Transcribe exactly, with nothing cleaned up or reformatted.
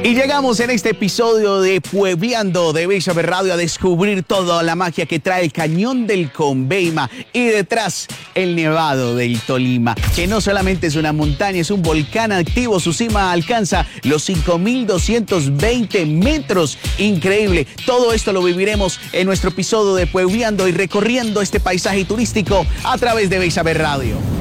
Y llegamos en este episodio de Puebleando de Bella Ver Radio a descubrir toda la magia que trae el Cañón del Conveima y detrás el Nevado del Tolima, que no solamente es una montaña, es un volcán activo. Su cima alcanza los cinco mil doscientos veinte metros. Increíble. Todo esto lo viviremos en nuestro episodio de Puebleando y recorriendo este paisaje turístico a través de Bella Ver Radio.